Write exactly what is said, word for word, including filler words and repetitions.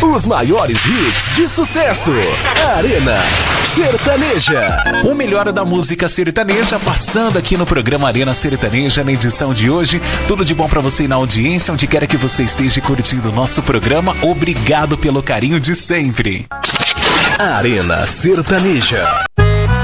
Os maiores hits de sucesso. Arena Sertaneja. O melhor da música sertaneja passando aqui no programa Arena Sertaneja na edição de hoje. Tudo de bom pra você na audiência, onde quer que você esteja curtindo o nosso programa. Obrigado pelo carinho de sempre. Arena Sertaneja.